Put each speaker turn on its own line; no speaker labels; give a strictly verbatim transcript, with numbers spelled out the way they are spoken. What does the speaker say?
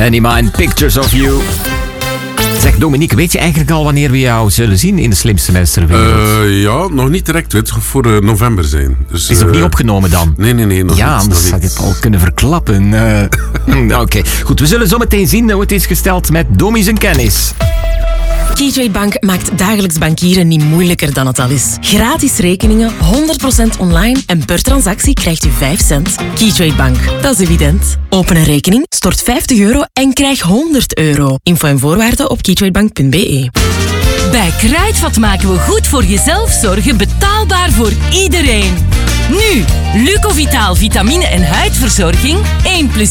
Anima and Pictures of You. Zeg Dominique, weet je eigenlijk al wanneer we jou zullen zien in de slimste mensen ter wereld?
Uh, ja, nog niet direct. Het gaat voor uh, november zijn. Dus,
is het nog
uh,
niet opgenomen dan?
Nee, nee, nee. Nog
ja,
niet,
anders
nog
had je
niet.
het al kunnen verklappen. Uh, Oké, okay. Goed. We zullen zo meteen zien hoe het is gesteld met Domi zijn kennis.
Keytrade Bank maakt dagelijks bankieren niet moeilijker dan het al is. Gratis rekeningen, honderd procent online en per transactie krijgt u vijf cent. Keytrade Bank, dat is evident. Open een rekening, stort vijftig euro en krijg honderd euro. Info en voorwaarden op keytradebank punt b e.
Bij Kruidvat maken we goed voor jezelf zorgen betaalbaar voor iedereen. Nu, Lucovitaal vitamine en huidverzorging één plus